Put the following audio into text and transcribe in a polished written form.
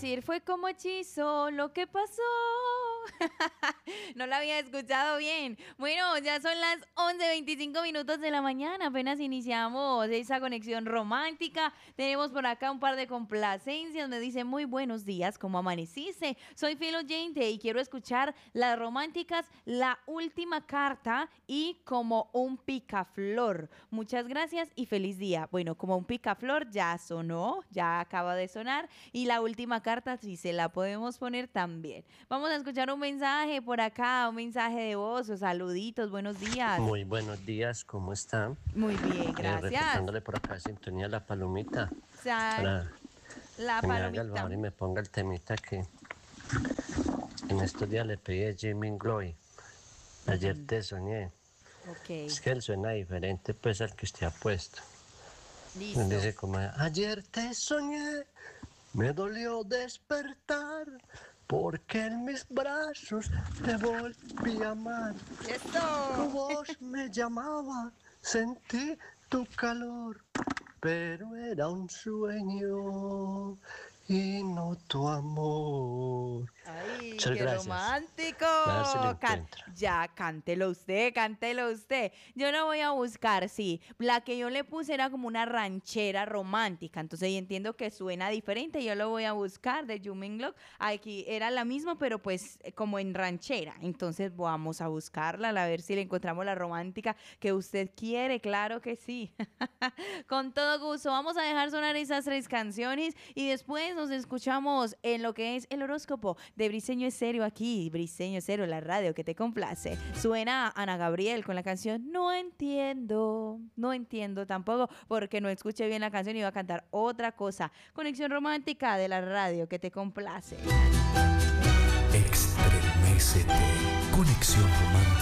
decir, fue como hechizo lo que pasó. No la había escuchado bien. Bueno, ya son las 11:25 de la mañana. Apenas iniciamos esa conexión romántica. Tenemos por acá un par de complacencias. Me dice, muy buenos días, ¿cómo amaneciste? Soy Filo Gente y quiero escuchar las románticas, la última carta y como un picaflor. Muchas gracias y feliz día. Bueno, como un picaflor ya sonó, ya acaba de sonar. Y la última carta, si se la podemos poner también. Vamos a escuchar un mensaje por acá, un mensaje de voz o saluditos. Buenos días. Muy buenos días, ¿cómo están? Muy bien, gracias. Reportándole por acá sintonía a la palomita Sal, para la que me haga el palomita. favor y me ponga el temita que en estos días le pedí a Jimmy Gloy. Ayer te soñé. Ok, Es que él suena diferente pues al que usted ha puesto. listo. Dice como, ayer te soñé, me dolió despertar, porque en mis brazos te volví a amar. Tu ¡Eso! voz me llamaba, sentí tu calor, pero era un sueño y no tu amor. ¡Ay, Muchas qué gracias. romántico! A ver si lo encuentra. Ya, cántelo usted, cántelo usted. Yo no voy a buscar, sí. La que yo le puse era como una ranchera romántica, entonces yo entiendo que suena diferente. Yo lo voy a buscar de Jumenglock. Aquí era la misma, pero pues como en ranchera. Entonces vamos a buscarla, a ver si le encontramos la romántica que usted quiere. Claro que sí. Con todo gusto. Vamos a dejar sonar esas 3 canciones y después nos escuchamos en lo que es el horóscopo de Briseño Estéreo aquí. Briseño Estéreo, la radio que te complace. Suena Ana Gabriel con la canción No entiendo. No entiendo tampoco porque no escuché bien la canción y iba a cantar otra cosa. Conexión romántica de la radio que te complace. Extremécete. Conexión romántica.